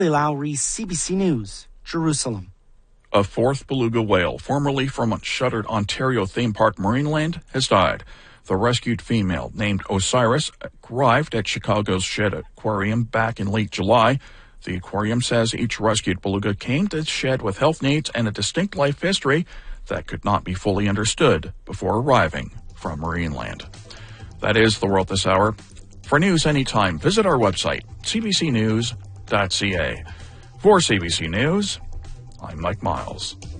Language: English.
Lowry, CBC News, Jerusalem. A fourth beluga whale, formerly from a shuttered Ontario theme park Marineland, has died. The rescued female, named Osiris, arrived at Chicago's Shed Aquarium back in late July. The aquarium says each rescued beluga came to the shed with health needs and a distinct life history that could not be fully understood before arriving from Marineland. That is the world this hour. For news anytime, visit our website, cbcnews.ca. For CBC News, I'm Mike Miles.